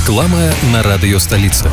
Реклама на радыё Сталіца.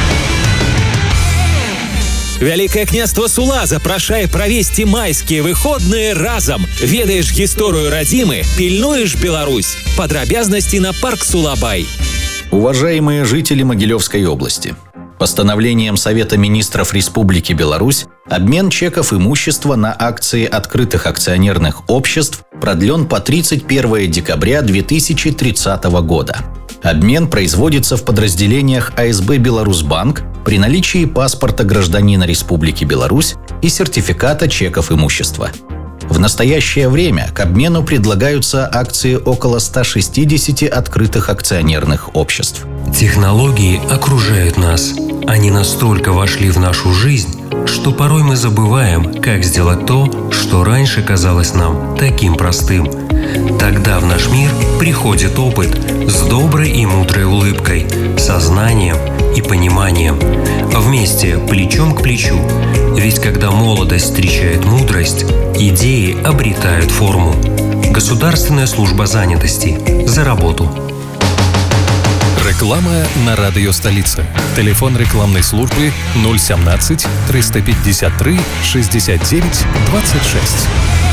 Вялікае княства Сула запрашае правесці майскія выходныя разам. Ведаеш гісторыю радзімы, пільнуеш Беларусь. Падрабязнасці на парк Сулабай. Уважаемые жители Могилевской области, постановлением Совета министров Республики Беларусь обмен чеков имущества на акции открытых акционерных обществ продлен по 31 декабря 2030 года. Обмен производится в подразделениях АСБ «Беларусьбанк» при наличии паспорта гражданина Республики Беларусь и сертификата чеков имущества. В настоящее время к обмену предлагаются акции около 160 открытых акционерных обществ. Технологии окружают нас. Они настолько вошли в нашу жизнь, что порой мы забываем, как сделать то, что раньше казалось нам таким простым. Тогда в наш мир приходит опыт с доброй и мудрой улыбкой, сознанием и пониманием. Вместе, плечом к плечу. Ведь когда молодость встречает мудрость, идеи обретают форму. Государственная служба занятости. За работу. Реклама на радыё Сталіца. Телефон рекламной службы 017 353 69 26.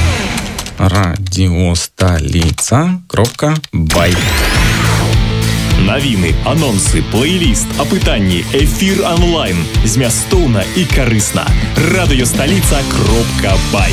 Радіосталіца.бай. Навіны, анонсы, плейліст, апытанні, эфір онлайн. Змястоўна і карысна. Радыёсталіца.бай.